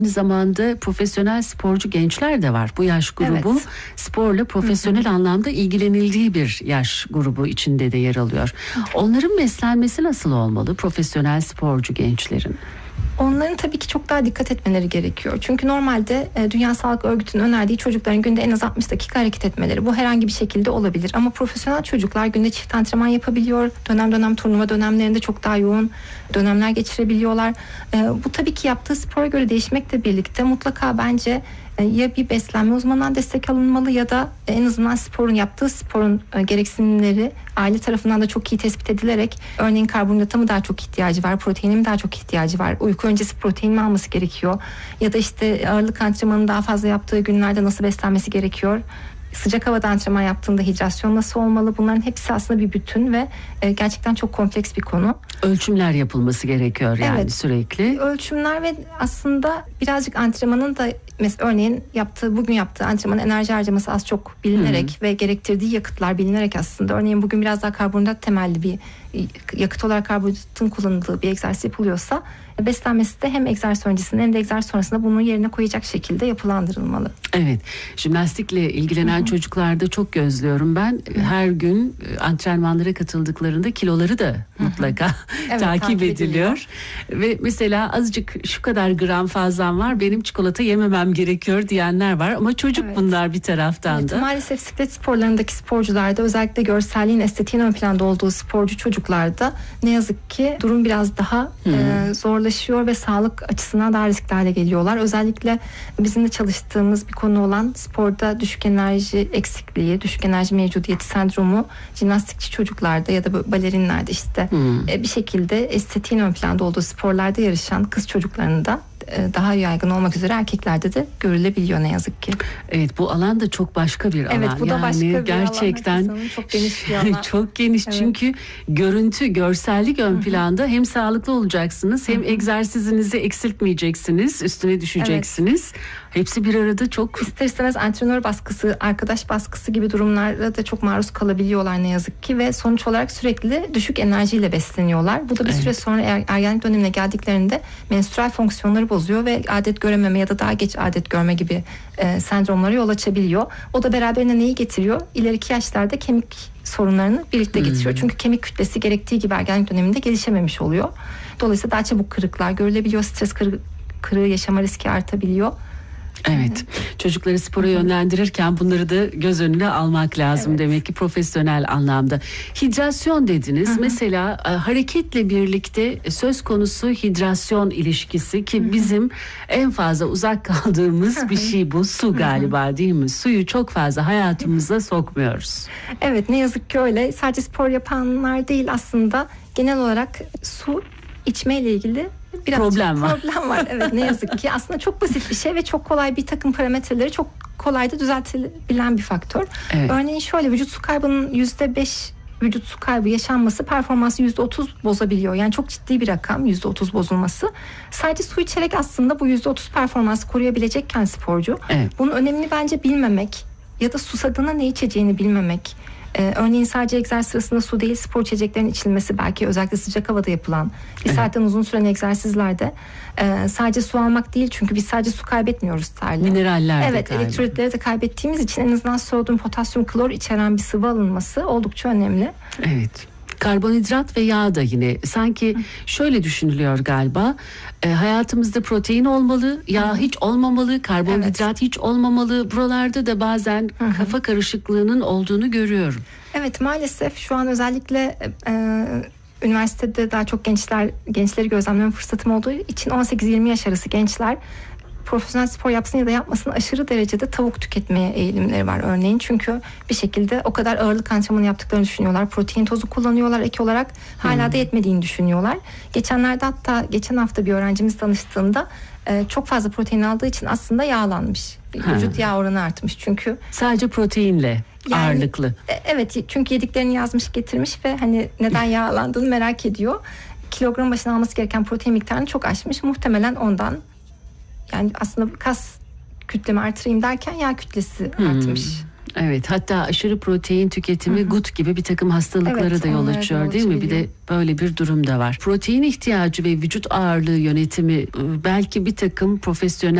Aynı zamanda profesyonel sporcu gençler de var. Bu yaş grubu sporla profesyonel anlamda ilgilenildiği bir yaş grubu içinde de yer alıyor. Onların beslenmesi nasıl olmalı, profesyonel sporcu gençlerin? Onların tabii ki çok daha dikkat etmeleri gerekiyor. Çünkü normalde Dünya Sağlık Örgütü'nün önerdiği çocukların günde en az 60 dakika hareket etmeleri. Bu herhangi bir şekilde olabilir. Ama profesyonel çocuklar günde çift antrenman yapabiliyor. Dönem dönem turnuva dönemlerinde çok daha yoğun dönemler geçirebiliyorlar. Bu tabii ki yaptığı spora göre değişmekle birlikte mutlaka bence ya bir beslenme uzmanından destek alınmalı ya da en azından yaptığı sporun gereksinimleri aile tarafından da çok iyi tespit edilerek, örneğin karbonhidrata mı daha çok ihtiyacı var, proteine mi daha çok ihtiyacı var, uyku öncesi protein mi alması gerekiyor ya da işte ağırlık antrenmanını daha fazla yaptığı günlerde nasıl beslenmesi gerekiyor, sıcak havada antrenman yaptığında hidrasyon nasıl olmalı, bunların hepsi aslında bir bütün ve gerçekten çok kompleks bir konu. Ölçümler yapılması gerekiyor yani sürekli. Ölçümler ve aslında birazcık antrenmanın da örneğin bugün yaptığı antrenmanın enerji harcaması az çok bilinerek ve gerektirdiği yakıtlar bilinerek aslında, örneğin bugün biraz daha karbonhidrat temelli bir yakıt olarak karbonhidratın kullanıldığı bir egzersiz yapılıyorsa beslenmesi de hem egzersiz öncesinde hem de egzersiz sonrasında bunun yerine koyacak şekilde yapılandırılmalı. Evet, jimnastikle ilgilenen çocuklarda çok gözlüyorum ben. Her gün antrenmanlara katıldıklarında kiloları da mutlaka takip ediliyor. Ve mesela azıcık şu kadar gram fazlam var, benim çikolata yememem gerekiyor diyenler var ama çocuk bunlar bir taraftan da. Maalesef bisiklet sporlarındaki sporcularda, özellikle görselliğin, estetiğin ön planda olduğu sporcu çocuklarda ne yazık ki durum biraz daha zorlaşıyor ve sağlık açısından daha riskli hale geliyorlar. Özellikle bizim de çalıştığımız bir konu olan sporda düşük enerji eksikliği, düşük enerji mevcudiyeti sendromu jimnastikçi çocuklarda ya da balerinlerde işte bir şekilde estetiğin ön planda olduğu sporlarda yarışan kız çocuklarında daha yaygın olmak üzere erkeklerde de görülebiliyor ne yazık ki. Evet, bu alan da çok başka bir alan. Evet, bu da başka bir gerçekten alan. Çok geniş bir alan. Çok geniş çünkü görsellik ön planda. Hem sağlıklı olacaksınız, hem egzersizinizi eksiltmeyeceksiniz, üstüne düşeceksiniz. Hepsi bir arada çok... İster istemez antrenör baskısı, arkadaş baskısı gibi durumlara da çok maruz kalabiliyorlar ne yazık ki ve sonuç olarak sürekli düşük enerjiyle besleniyorlar. Bu da bir süre sonra ergenlik dönemine geldiklerinde menstrüel fonksiyonları bozuyor ve adet görememe ya da daha geç adet görme gibi sendromlara yol açabiliyor. O da beraberine neyi getiriyor? İleriki yaşlarda kemik sorunlarını birlikte getiriyor. Çünkü kemik kütlesi gerektiği gibi ergenlik döneminde gelişememiş oluyor. Dolayısıyla daha çabuk kırıklar görülebiliyor. Stres kırığı yaşama riski artabiliyor. Evet. Çocukları spora yönlendirirken bunları da göz önüne almak lazım demek ki profesyonel anlamda. Hidrasyon dediniz. Mesela hareketle birlikte söz konusu hidrasyon ilişkisi ki bizim en fazla uzak kaldığımız bir şey bu. Su galiba, değil mi? Suyu çok fazla hayatımıza sokmuyoruz. Evet, ne yazık ki öyle. Sadece spor yapanlar değil, aslında genel olarak su içmeyle ilgili biraz problem var. Evet, ne yazık ki aslında çok basit bir şey ve çok kolay, bir takım parametreleri çok kolay da düzeltilebilen bir faktör. Örneğin şöyle, vücut su kaybının %5 vücut su kaybı yaşanması performansı %30 bozabiliyor. Yani çok ciddi bir rakam %30 bozulması. Sadece su içerek aslında bu %30 performansı koruyabilecekken sporcu bunun önemini bence bilmemek ya da susadığına ne içeceğini bilmemek. Örneğin sadece egzersiz sırasında su değil, spor içeceklerin içilmesi, belki özellikle sıcak havada yapılan bir saatten uzun süren egzersizlerde sadece su almak değil, çünkü biz sadece su kaybetmiyoruz terle. Mineraller de elektrolitleri de kaybettiğimiz için en azından sodyum, potasyum, klor içeren bir sıvı alınması oldukça önemli. Evet. Karbonhidrat ve yağ da yine sanki şöyle düşünülüyor galiba, hayatımızda protein olmalı, yağ hiç olmamalı, karbonhidrat hiç olmamalı. Buralarda da bazen kafa karışıklığının olduğunu görüyorum. Evet, maalesef şu an özellikle üniversitede daha çok gençleri gözlemleme fırsatım olduğu için 18-20 yaş arası gençler profesyonel spor yapsın ya da yapmasın aşırı derecede tavuk tüketmeye eğilimleri var örneğin. Çünkü bir şekilde o kadar ağırlık antrenmanı yaptıklarını düşünüyorlar. Protein tozu kullanıyorlar ek olarak. Hala da yetmediğini düşünüyorlar. Geçen hafta bir öğrencimiz tanıştığında çok fazla protein aldığı için aslında yağlanmış. Vücut yağ oranı artmış çünkü. Sadece proteinle ağırlıklı. Evet, çünkü yediklerini yazmış getirmiş ve hani neden yağlandığını merak ediyor. Kilogram başına alması gereken protein miktarını çok aşmış. Muhtemelen ondan. Yani aslında kas kütlemi artırayım derken yağ kütlesi artmış. Evet, hatta aşırı protein tüketimi gut gibi bir takım hastalıklara Evet, da yol onlara da açıyor yol değil mi? Bir açabiliyor. de böyle bir durum da var. Protein ihtiyacı ve vücut ağırlığı yönetimi belki bir takım profesyonel